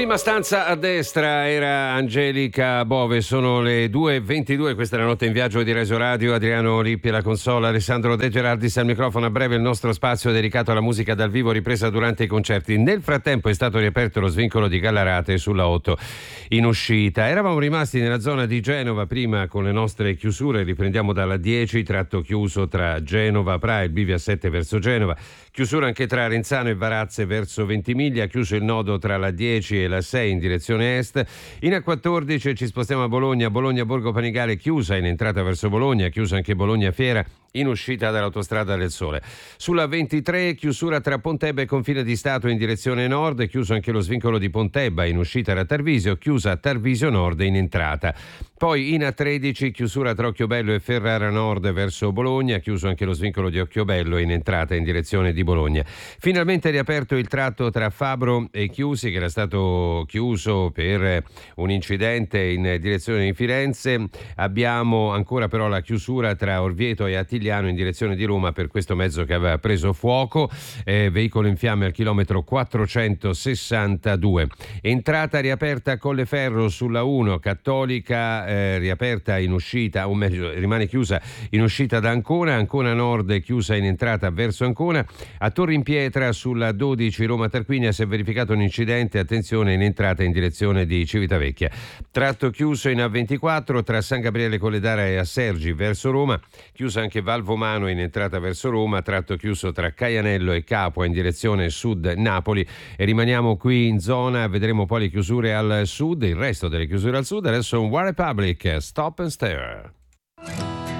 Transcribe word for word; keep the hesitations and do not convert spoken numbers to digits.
Prima stanza a destra era Angelica Bove, sono le due e ventidue, questa è la notte in viaggio di Reso Radio. Adriano Lippi alla console, Alessandro De Gerardis al microfono. A breve il nostro spazio dedicato alla musica dal vivo ripresa durante i concerti. Nel frattempo è stato riaperto lo svincolo di Gallarate sulla otto in uscita. Eravamo rimasti nella zona di Genova prima con le nostre chiusure, riprendiamo dalla dieci, tratto chiuso tra Genova Pra e il Bivia sette verso Genova, chiusura anche tra Renzano e Varazze verso Ventimiglia, chiuso il nodo tra la dieci e la sei in direzione est. In A quattordici ci spostiamo a Bologna, Bologna Borgo Panigale chiusa in entrata verso Bologna, chiusa anche Bologna Fiera in uscita dall'autostrada del Sole. Sulla ventitré chiusura tra Pontebba e Confine di Stato in direzione nord, chiuso anche lo svincolo di Pontebba in uscita da Tarvisio, chiusa Tarvisio Nord in entrata. Poi in A tredici chiusura tra Occhiobello e Ferrara Nord verso Bologna, chiuso anche lo svincolo di Occhiobello in entrata in direzione di Bologna. Finalmente riaperto il tratto tra Fabro e Chiusi, che era stato chiuso per un incidente in direzione di Firenze. Abbiamo ancora però la chiusura tra Orvieto e Attigliano in direzione di Roma per questo mezzo che aveva preso fuoco, eh, veicolo in fiamme al chilometro quattrocentosessantadue. Entrata riaperta a Colleferro sulla uno, Cattolica eh, riaperta in uscita, o meglio rimane chiusa in uscita da Ancona, Ancona Nord chiusa in entrata verso Ancona. A Torre in Pietra sulla dodici Roma Tarquinia si è verificato un incidente, attenzione in entrata in direzione di Civitavecchia. Tratto chiuso in A ventiquattro tra San Gabriele Colledara e Assergi verso Roma, chiusa anche Valvomano in entrata verso Roma, tratto chiuso tra Caianello e Capua in direzione sud Napoli. E rimaniamo qui in zona, vedremo poi le chiusure al sud, il resto delle chiusure al sud. Adesso un One Republic, Stop and Stare.